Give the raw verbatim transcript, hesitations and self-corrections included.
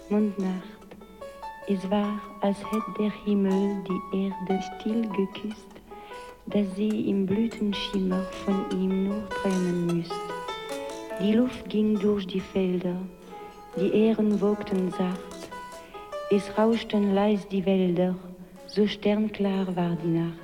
Mondnacht. Es war, als hätte der Himmel die Erde still geküsst, dass sie im Blütenschimmer von ihm nur träumen müsst. Die Luft ging durch die Felder, die Ähren wogten sacht, es rauschten leis die Wälder, so sternklar war die Nacht.